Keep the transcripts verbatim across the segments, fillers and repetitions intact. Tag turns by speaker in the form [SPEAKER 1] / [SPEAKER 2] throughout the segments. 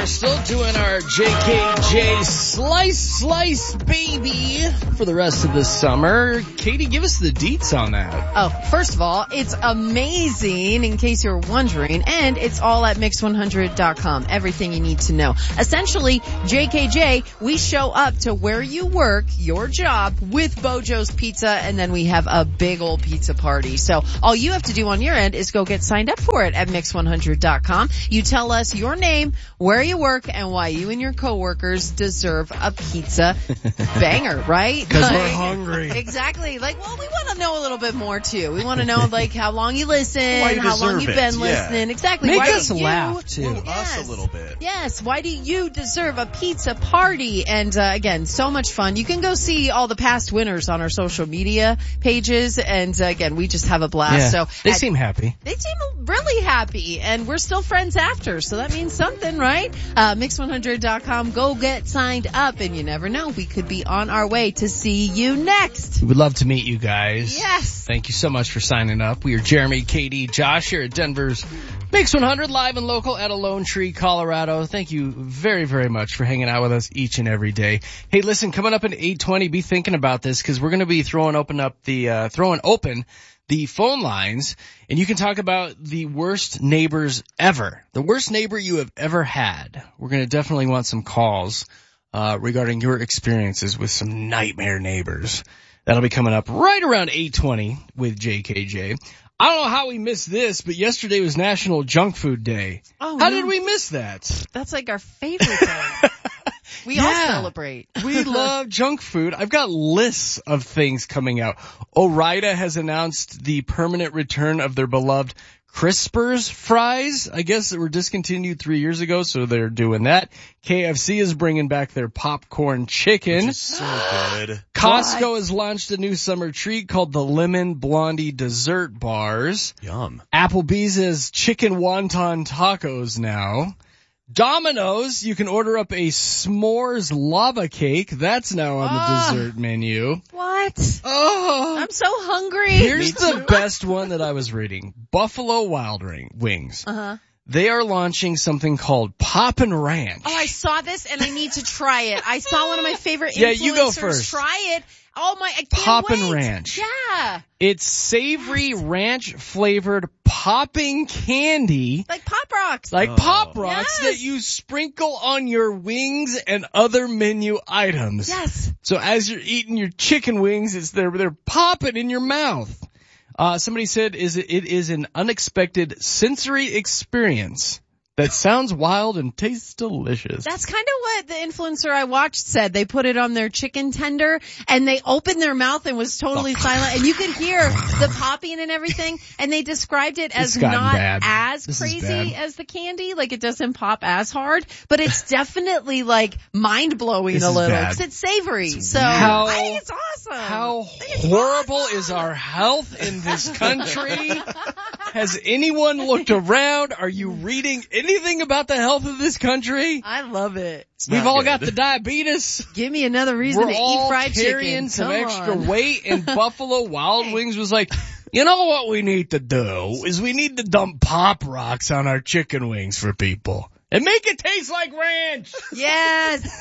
[SPEAKER 1] still doing our J K J Slice Slice Baby for the rest of the summer. Katie, give us the deets on that.
[SPEAKER 2] Oh, first of all, it's amazing in case you're wondering, and it's all at mix one hundred dot com. Everything you need to know. Essentially, J K J, we show up to where you work, your job, with Bojo's Pizza, and then we have a big old pizza party. So all you have to do on your end is go get signed up for it at mix one hundred dot com. You tell us your name, where you work, and why you and your coworkers deserve a pizza banger, right?
[SPEAKER 1] Because
[SPEAKER 2] Like,
[SPEAKER 1] we're hungry.
[SPEAKER 2] Exactly. Like, well, we want to know a little bit more too. We want to know, like, how long you listen,
[SPEAKER 3] Why you
[SPEAKER 2] how long
[SPEAKER 3] deserve
[SPEAKER 2] you've
[SPEAKER 3] it.
[SPEAKER 2] been
[SPEAKER 3] Yeah.
[SPEAKER 2] listening. Exactly.
[SPEAKER 1] Make
[SPEAKER 2] why
[SPEAKER 1] us
[SPEAKER 2] do you,
[SPEAKER 1] laugh, too.
[SPEAKER 3] Woo
[SPEAKER 2] Yes.
[SPEAKER 3] us a little bit.
[SPEAKER 2] Yes. Why do you deserve a pizza party? And uh, again, so much fun. You can go see all the past winners on our social media pages. And uh, again, we just have a blast.
[SPEAKER 1] Yeah,
[SPEAKER 2] So
[SPEAKER 1] they
[SPEAKER 2] at-
[SPEAKER 1] seem happy.
[SPEAKER 2] They seem really happy, and we're still friends after, so that means something, right? Uh, mix one hundred dot com, go get signed up, and you never know, we could be on our way to see you next.
[SPEAKER 1] We would love to meet you guys.
[SPEAKER 2] Yes.
[SPEAKER 1] Thank you so much for signing up. We are Jeremy, Katie, Josh here at Denver's Mix one hundred, live and local at Lone Tree, Colorado. Thank you very, very much for hanging out with us each and every day. Hey, listen, coming up at eight twenty, be thinking about this because we're going to be throwing open up the, uh, throwing open the phone lines, and you can talk about the worst neighbors ever. The worst neighbor you have ever had. We're going to definitely want some calls, uh, regarding your experiences with some nightmare neighbors. That'll be coming up right around eight twenty with J K J. I don't know how we missed this, but yesterday was National Junk Food Day.
[SPEAKER 2] Oh,
[SPEAKER 1] How
[SPEAKER 2] no.
[SPEAKER 1] did we miss that?
[SPEAKER 2] That's like our favorite thing. We all
[SPEAKER 1] Yeah.
[SPEAKER 2] celebrate.
[SPEAKER 1] We love junk food. I've got lists of things coming out. Ore-Ida has announced the permanent return of their beloved Crispers fries, I guess, that were discontinued three years ago, so they're doing that. K F C is bringing back their popcorn chicken.
[SPEAKER 3] Which is so good.
[SPEAKER 1] Costco has launched a new summer treat called the Lemon Blondie Dessert Bars.
[SPEAKER 3] Yum.
[SPEAKER 1] Applebee's has chicken wonton tacos now. Domino's, you can order up a s'mores lava cake. That's now on the
[SPEAKER 2] Oh.
[SPEAKER 1] dessert menu.
[SPEAKER 2] What?
[SPEAKER 1] Oh,
[SPEAKER 2] I'm so hungry.
[SPEAKER 1] here's the best one that I was reading. Buffalo Wild Ring, Wings.
[SPEAKER 2] Uh-huh.
[SPEAKER 1] They are launching something called Poppin' Ranch.
[SPEAKER 2] Oh, I saw this and I need to try it. I saw one of my favorite influencers
[SPEAKER 1] Yeah, you go first.
[SPEAKER 2] try it. Oh my, I can't
[SPEAKER 1] Poppin'
[SPEAKER 2] wait.
[SPEAKER 1] Ranch.
[SPEAKER 2] Yeah.
[SPEAKER 1] It's savory ranch flavored popping candy.
[SPEAKER 2] Like Pop Rocks.
[SPEAKER 1] Like
[SPEAKER 3] Oh.
[SPEAKER 1] Pop Rocks
[SPEAKER 2] Yes.
[SPEAKER 1] that you sprinkle on your wings and other menu items.
[SPEAKER 2] Yes.
[SPEAKER 1] So as you're eating your chicken wings, it's they're they're popping in your mouth. Uh, somebody said is it, it is an unexpected sensory experience that sounds wild and tastes delicious.
[SPEAKER 2] That's kind of what the influencer I watched said. They put it on their chicken tender and they opened their mouth and was totally silent and you could hear the popping and everything and they described it as
[SPEAKER 1] It's gotten
[SPEAKER 2] not
[SPEAKER 1] bad.
[SPEAKER 2] as
[SPEAKER 1] This is
[SPEAKER 2] crazy
[SPEAKER 1] bad.
[SPEAKER 2] as the candy. Like it doesn't pop as hard, but it's definitely like mind blowing
[SPEAKER 1] This
[SPEAKER 2] a
[SPEAKER 1] is
[SPEAKER 2] little
[SPEAKER 1] bad.
[SPEAKER 2] because it's savory. so
[SPEAKER 1] How-
[SPEAKER 2] I think it's awesome.
[SPEAKER 1] How
[SPEAKER 2] I think it's
[SPEAKER 1] horrible
[SPEAKER 2] awesome.
[SPEAKER 1] is our health in this country? Has anyone looked around? Are you reading anything about the health of this country?
[SPEAKER 2] I love it.
[SPEAKER 1] We've
[SPEAKER 3] not
[SPEAKER 1] all
[SPEAKER 3] good.
[SPEAKER 1] got the diabetes.
[SPEAKER 2] Give me another reason
[SPEAKER 1] We're
[SPEAKER 2] to
[SPEAKER 1] all
[SPEAKER 2] eat fried
[SPEAKER 1] carrying
[SPEAKER 2] chicken.
[SPEAKER 1] some
[SPEAKER 2] Come
[SPEAKER 1] extra
[SPEAKER 2] on.
[SPEAKER 1] weight, and Buffalo Wild Wings was like, you know what we need to do is we need to dump Pop Rocks on our chicken wings for people and make it taste like ranch.
[SPEAKER 2] Yes.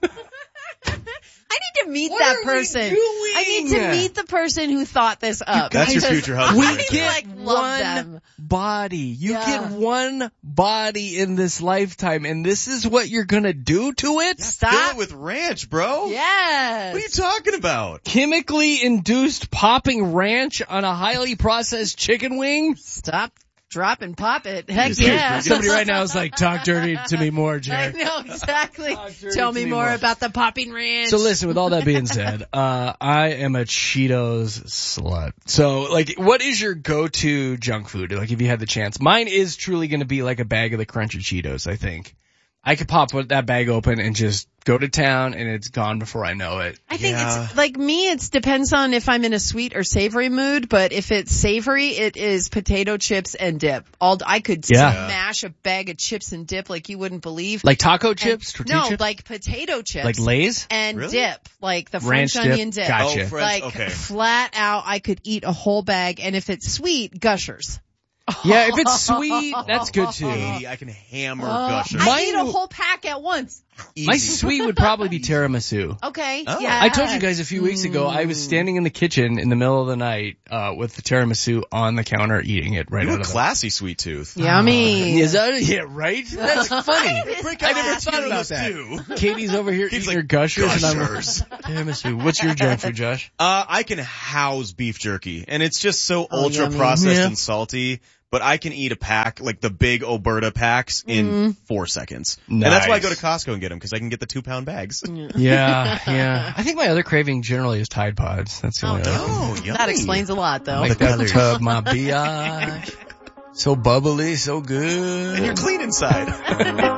[SPEAKER 2] I need to meet
[SPEAKER 1] What
[SPEAKER 2] that
[SPEAKER 1] are we
[SPEAKER 2] person.
[SPEAKER 1] doing?
[SPEAKER 2] I need to meet the person who thought this up.
[SPEAKER 3] That's your
[SPEAKER 2] because
[SPEAKER 3] future husband
[SPEAKER 1] We
[SPEAKER 3] right
[SPEAKER 2] I,
[SPEAKER 3] there.
[SPEAKER 2] like,
[SPEAKER 1] get
[SPEAKER 2] love
[SPEAKER 1] one
[SPEAKER 2] them.
[SPEAKER 1] body. You
[SPEAKER 2] Yeah.
[SPEAKER 1] get one body in this lifetime, and this is what you're gonna do to it?
[SPEAKER 3] Fill
[SPEAKER 2] Stop.
[SPEAKER 3] it with ranch, bro.
[SPEAKER 2] Yes.
[SPEAKER 3] What are you talking about?
[SPEAKER 1] Chemically induced popping ranch on a highly processed chicken wing?
[SPEAKER 2] Stop, drop, and pop it. Heck
[SPEAKER 3] Just
[SPEAKER 2] yeah.
[SPEAKER 3] keep
[SPEAKER 1] Somebody right now is like, talk dirty to me more,
[SPEAKER 2] I
[SPEAKER 1] Jared.
[SPEAKER 2] know, exactly.
[SPEAKER 1] Talk dirty
[SPEAKER 2] Tell
[SPEAKER 1] to
[SPEAKER 2] me
[SPEAKER 1] me
[SPEAKER 2] more
[SPEAKER 1] more.
[SPEAKER 2] about the popping ranch.
[SPEAKER 1] So listen, with all that being said, uh, I am a Cheetos slut. So like, what is your go-to junk food? Like if you had the chance. Mine is truly gonna be like a bag of the crunchy Cheetos, I think. I could pop that bag open and just go to town and it's gone before I know it.
[SPEAKER 2] I think
[SPEAKER 3] Yeah.
[SPEAKER 2] it's, like me, it depends on if I'm in a sweet or savory mood, but if it's savory, it is potato chips and dip. All, I could
[SPEAKER 1] Yeah.
[SPEAKER 2] smash a bag of chips and dip like you wouldn't believe.
[SPEAKER 1] Like taco
[SPEAKER 2] And-
[SPEAKER 1] chips? Tortilla
[SPEAKER 2] no,
[SPEAKER 1] chips?
[SPEAKER 2] like potato chips.
[SPEAKER 1] Like Lay's?
[SPEAKER 2] and
[SPEAKER 3] Really?
[SPEAKER 2] dip, like the
[SPEAKER 1] Ranch
[SPEAKER 2] French
[SPEAKER 1] dip?
[SPEAKER 2] onion dip.
[SPEAKER 1] Gotcha.
[SPEAKER 3] Oh, French,
[SPEAKER 2] Like
[SPEAKER 3] okay.
[SPEAKER 2] flat out, I could eat a whole bag, and if it's sweet, Gushers.
[SPEAKER 1] Yeah, if it's sweet, that's good too.
[SPEAKER 3] Katie, I can hammer
[SPEAKER 2] Uh,
[SPEAKER 3] gushers.
[SPEAKER 2] I
[SPEAKER 1] Mine
[SPEAKER 2] eat a
[SPEAKER 1] w-
[SPEAKER 2] whole pack at once.
[SPEAKER 3] Easy.
[SPEAKER 1] My sweet would probably be tiramisu.
[SPEAKER 2] Okay.
[SPEAKER 3] Oh.
[SPEAKER 2] Yeah.
[SPEAKER 1] I told you guys a few weeks ago, I was standing in the kitchen in the middle of the night, uh, with the tiramisu on the counter eating it right
[SPEAKER 3] You
[SPEAKER 1] out
[SPEAKER 3] a
[SPEAKER 1] of the
[SPEAKER 3] classy sweet tooth.
[SPEAKER 2] Yummy.
[SPEAKER 1] Is that, yeah, right? That's funny.
[SPEAKER 3] Break
[SPEAKER 1] I
[SPEAKER 3] out
[SPEAKER 1] never
[SPEAKER 3] the
[SPEAKER 1] thought about
[SPEAKER 3] Tiramisu.
[SPEAKER 1] that. Katie's over here
[SPEAKER 3] Katie's
[SPEAKER 1] eating
[SPEAKER 3] like,
[SPEAKER 1] her gushers,
[SPEAKER 3] gushers.
[SPEAKER 1] and I'm tiramisu. What's your junk food, Josh?
[SPEAKER 3] Uh, I can house beef jerky, and it's just so
[SPEAKER 2] Oh,
[SPEAKER 3] ultra
[SPEAKER 2] yummy.
[SPEAKER 3] processed
[SPEAKER 1] Yeah.
[SPEAKER 3] and salty. But I can eat a pack, like the big Oberta packs, in
[SPEAKER 2] Mm-hmm.
[SPEAKER 3] four seconds. And that's why I go to
[SPEAKER 1] Nice.
[SPEAKER 3] Costco and get them, because I can get the two pound bags.
[SPEAKER 1] Yeah, yeah. I think my other craving generally is Tide Pods. That's the
[SPEAKER 2] Oh,
[SPEAKER 1] only other thing.
[SPEAKER 3] Oh, yummy.
[SPEAKER 2] That explains a lot, though.
[SPEAKER 1] Like that
[SPEAKER 3] colors.
[SPEAKER 1] tub, my biatch. So bubbly, so good.
[SPEAKER 3] And you're clean inside.